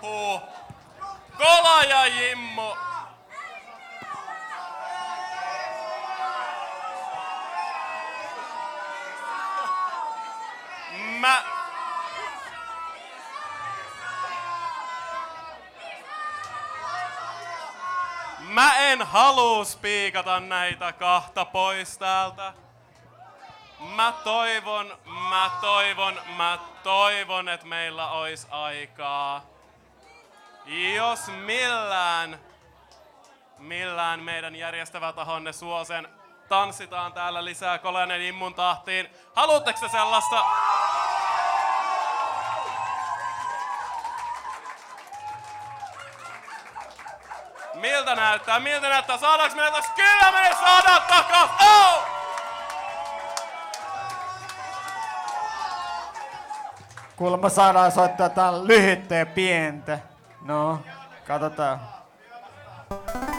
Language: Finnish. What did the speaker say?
Kola ja Jimmo. Mä en haluu spiikata näitä kahta pois täältä. Mä toivon, että meillä ois aikaa. Jos millään meidän järjestävä tahonne suo sen, tanssitaan täällä lisää Kolan ja Jimmun tahtiin. Haluutteko te sellaista? Miltä näyttää? Saadaanko me takas? Kyllä me saadaan takas! Oh! Kuulemma saadaan soittaa tää lyhyttä ja pientä. No, katsotaan.